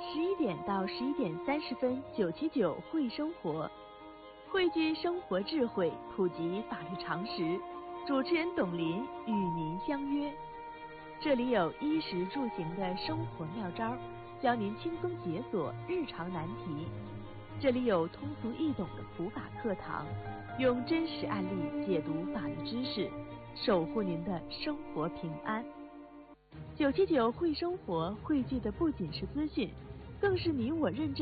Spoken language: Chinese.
11点到11点30分，979会生活，汇聚生活智慧，普及法律常识。主持人董林与您相约，这里有衣食住行的生活妙招，教您轻松解锁日常难题。这里有通俗易懂的普法课堂，用真实案例解读法律知识，守护您的生活平安。979会生活汇聚的不仅是资讯，更是你我认证